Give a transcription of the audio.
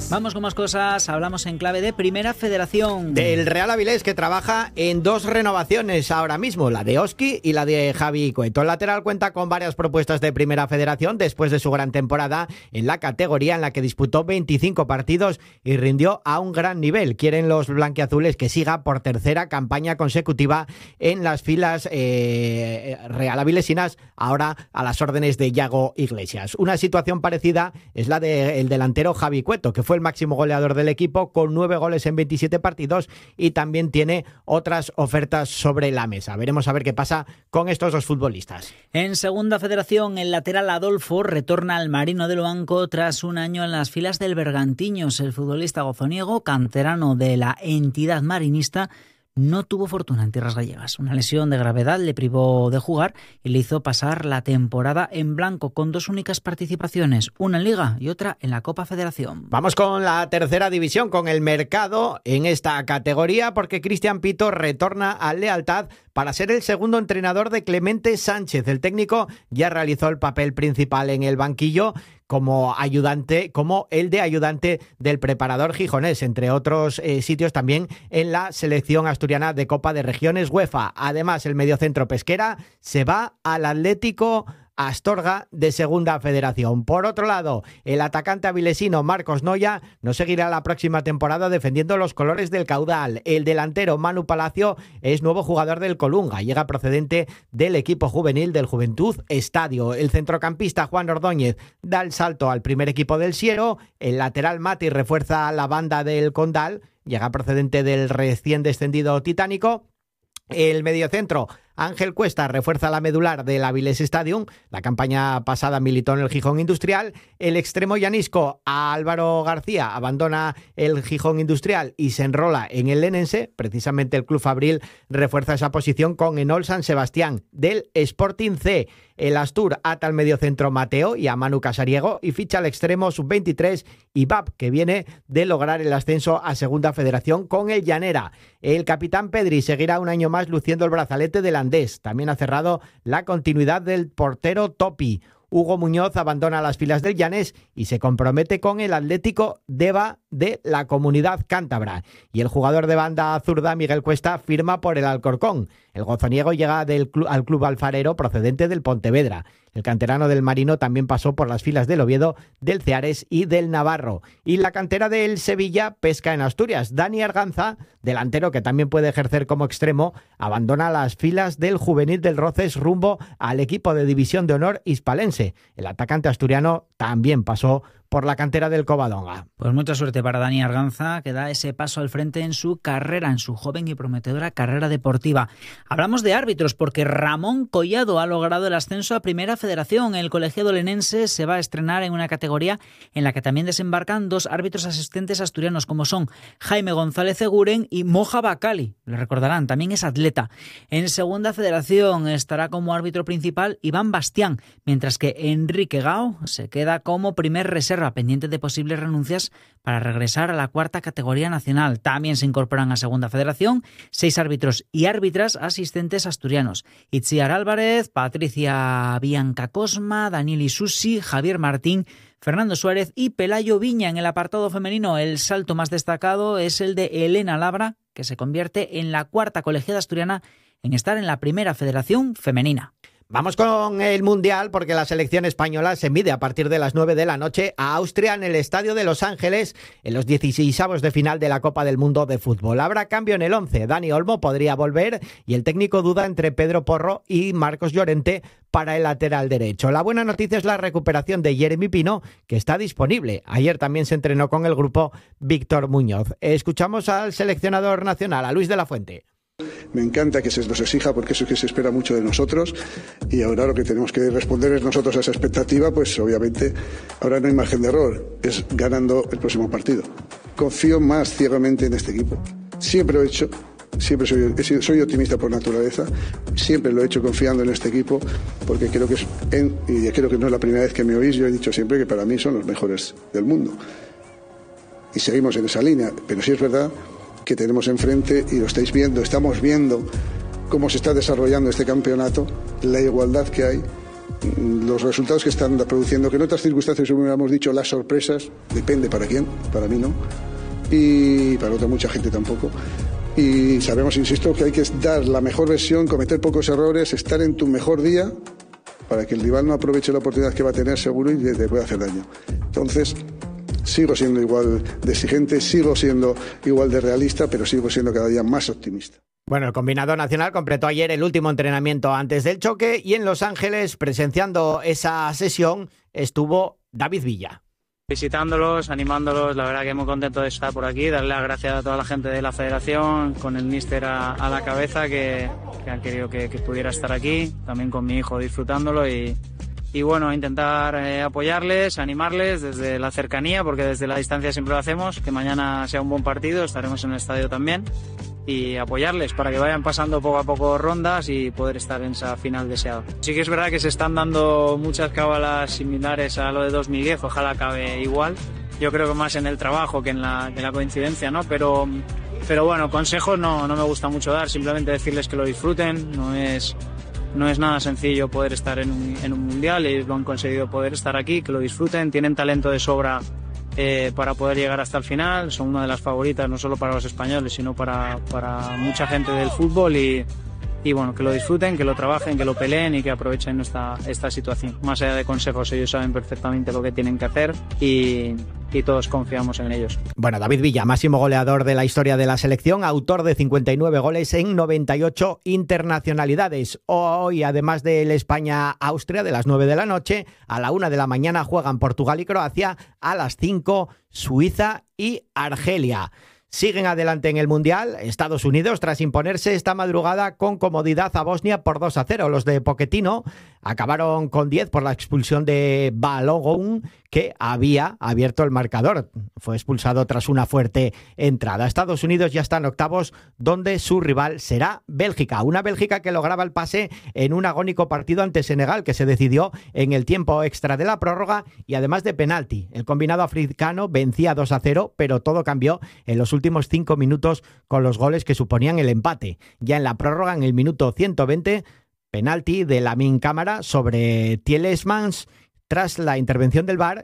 Vamos con más cosas, hablamos en clave de Primera Federación. Del Real Avilés, que trabaja en 2 renovaciones ahora mismo, la de Oski y la de Javi Cueto. El lateral cuenta con varias propuestas de Primera Federación después de su gran temporada en la categoría en la que disputó 25 partidos y rindió a un gran nivel. Quieren los blanquiazules que siga por tercera campaña consecutiva en las filas real avilesinas, ahora a las órdenes de Yago Iglesias. Una situación parecida es la del delantero Javi Cueto, que fue el máximo goleador del equipo con 9 goles en 27 partidos y también tiene otras ofertas sobre la mesa. Veremos a ver qué pasa con estos 2 futbolistas. En Segunda Federación, el lateral Adolfo retorna al Marino de Loanco tras un año en las filas del Bergantiños. El futbolista gozoniego, canterano de la entidad marinista, no tuvo fortuna en tierras gallegas. Una lesión de gravedad le privó de jugar y le hizo pasar la temporada en blanco con 2 únicas participaciones, una en Liga y otra en la Copa Federación. Vamos con la tercera división, con el mercado en esta categoría, porque Cristian Pito retorna al Lealtad para ser el segundo entrenador de Clemente Sánchez. El técnico ya realizó el papel principal en el banquillo como el de ayudante del preparador gijonés, entre otros sitios también en la selección asturiana de Copa de Regiones UEFA. Además, el mediocentro Pesquera se va al Atlético Astorga de Segunda Federación. Por otro lado, el atacante avilesino Marcos Noya no seguirá la próxima temporada defendiendo los colores del Caudal. El delantero Manu Palacio es nuevo jugador del Colunga, llega procedente del equipo juvenil del Juventud Estadio. El centrocampista Juan Ordóñez da el salto al primer equipo del Siero. El lateral Mati refuerza la banda del Condal, llega procedente del recién descendido Titánico. El mediocentro Ángel Cuesta refuerza la medular del Avilés Stadium. La campaña pasada militó en el Gijón Industrial. El extremo llanisco Álvaro García abandona el Gijón Industrial y se enrola en el Lenense. Precisamente el Club Fabril refuerza esa posición con Enol San Sebastián del Sporting C. El Astur ata al mediocentro Mateo y a Manu Casariego y ficha al extremo sub-23 Ibab, que viene de lograr el ascenso a Segunda Federación con el Llanera. El capitán Pedri seguirá un año más luciendo el brazalete del Andés. También ha cerrado la continuidad del portero Topi. Hugo Muñoz abandona las filas del Llanés y se compromete con el Atlético Deva de la Comunidad Cántabra. Y el jugador de banda zurda Miguel Cuesta firma por el Alcorcón. El gozoniego llega al club alfarero procedente del Pontevedra. El canterano del Marino también pasó por las filas del Oviedo, del Ceares y del Navarro. Y la cantera del Sevilla pesca en Asturias. Dani Arganza, delantero que también puede ejercer como extremo, abandona las filas del juvenil del Roces rumbo al equipo de División de Honor hispalense. El atacante asturiano también pasó por la cantera del Covadonga. Pues mucha suerte para Dani Arganza, que da ese paso al frente en su carrera, en su joven y prometedora carrera deportiva. Hablamos de árbitros porque Ramón Collado ha logrado el ascenso a Primera Federación. El colegiado lenense se va a estrenar en una categoría en la que también desembarcan 2 árbitros asistentes asturianos, como son Jaime González Eguren y Moja Bacali. Le recordarán, también es atleta. En Segunda Federación estará como árbitro principal Iván Bastián, mientras que Enrique Gao se queda como primer reserva, pendiente de posibles renuncias para regresar a la 4ª categoría nacional. También se incorporan a Segunda Federación 6 árbitros y árbitras asistentes asturianos: Itziar Álvarez, Patricia Bianca Cosma, Daniel Isusi, Javier Martín, Fernando Suárez y Pelayo Viña. En el apartado femenino, el salto más destacado es el de Elena Labra, que se convierte en la 4ª colegiada asturiana en estar en la Primera Federación femenina. Vamos con el Mundial, porque la selección española se mide a partir de las 9 de la noche a Austria en el Estadio de Los Ángeles en los 16avos de final de la Copa del Mundo de Fútbol. Habrá cambio en el 11. Dani Olmo podría volver y el técnico duda entre Pedro Porro y Marcos Llorente para el lateral derecho. La buena noticia es la recuperación de Jeremy Pino, que está disponible. Ayer también se entrenó con el grupo Víctor Muñoz. Escuchamos al seleccionador nacional, a Luis de la Fuente. Me encanta que se nos exija, porque eso es que se espera mucho de nosotros, y ahora lo que tenemos que responder es nosotros a esa expectativa. Pues obviamente ahora no hay margen de error, es ganando el próximo partido. Confío más ciegamente en este equipo, siempre lo he hecho, siempre soy optimista por naturaleza, siempre lo he hecho confiando en este equipo, porque creo que y creo que no es la primera vez que me oís, yo he dicho siempre que para mí son los mejores del mundo, y seguimos en esa línea. Pero sí es verdad que tenemos enfrente, y lo estáis viendo, estamos viendo cómo se está desarrollando este campeonato, la igualdad que hay, los resultados que están produciendo, que en otras circunstancias hubiéramos dicho las sorpresas, depende para quién, para mí no, y para otra mucha gente tampoco. Y sabemos, insisto, que hay que dar la mejor versión, cometer pocos errores, estar en tu mejor día para que el rival no aproveche la oportunidad que va a tener seguro y te pueda hacer daño. Entonces, sigo siendo igual de exigente, sigo siendo igual de realista, pero sigo siendo cada día más optimista. Bueno, el combinado nacional completó ayer el último entrenamiento antes del choque y en Los Ángeles, presenciando esa sesión, estuvo David Villa. Visitándolos, animándolos, la verdad que muy contento de estar por aquí, darle las gracias a toda la gente de la federación, con el míster a la cabeza que han querido que pudiera estar aquí, también con mi hijo disfrutándolo y bueno, intentar apoyarles, animarles desde la cercanía, porque desde la distancia siempre lo hacemos, que mañana sea un buen partido, estaremos en el estadio también, y apoyarles para que vayan pasando poco a poco rondas y poder estar en esa final deseada. Sí que es verdad que se están dando muchas cábalas similares a lo de 2010, ojalá acabe igual. Yo creo que más en el trabajo que en la coincidencia, ¿no? Pero bueno, consejos no me gusta mucho dar, simplemente decirles que lo disfruten, no es nada sencillo poder estar en un mundial, ellos lo han conseguido poder estar aquí, que lo disfruten, tienen talento de sobra para poder llegar hasta el final, son una de las favoritas no solo para los españoles sino para mucha gente del fútbol y bueno, que lo disfruten, que lo trabajen, que lo peleen y que aprovechen esta situación. Más allá de consejos, ellos saben perfectamente lo que tienen que hacer y todos confiamos en ellos. Bueno, David Villa, máximo goleador de la historia de la selección, autor de 59 goles en 98 internacionalidades. Hoy, además del España-Austria de las 9 de la noche, a la 1 de la mañana juegan Portugal y Croacia, a las 5 Suiza y Argelia. Siguen adelante en el Mundial Estados Unidos tras imponerse esta madrugada con comodidad a Bosnia por 2-0. Los de Pochettino acabaron con 10 por la expulsión de Balogun, que había abierto el marcador. Fue expulsado tras una fuerte entrada. Estados Unidos ya está en octavos, donde su rival será Bélgica. Una Bélgica que lograba el pase en un agónico partido ante Senegal, que se decidió en el tiempo extra de la prórroga y además de penalti. El combinado africano vencía 2-0, pero todo cambió en los últimos 5 minutos con los goles que suponían el empate. Ya en la prórroga, en el minuto 120, penalti de Lamine Camara sobre Tielemans tras la intervención del VAR